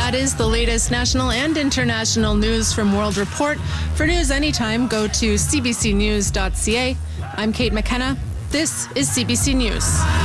That is the latest national and international news from World Report. For news anytime, go to cbcnews.ca. I'm Kate McKenna. This is CBC News.